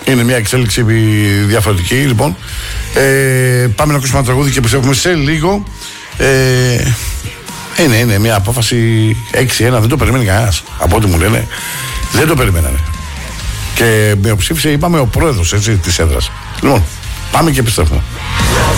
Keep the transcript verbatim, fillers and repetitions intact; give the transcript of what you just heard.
Είναι μια εξέλιξη διαφορετική. Λοιπόν, ε, πάμε να ακούσουμε ένα τραγούδι και επιστρέφουμε σε λίγο. Ε, είναι, είναι μια απόφαση έξι ένα, δεν το περιμένει κανένας. Από ό,τι μου λένε, δεν το περιμένανε. Και με ψήφισε, είπαμε, ο πρόεδρος της έδρας. Λοιπόν, πάμε και επιστρέφουμε.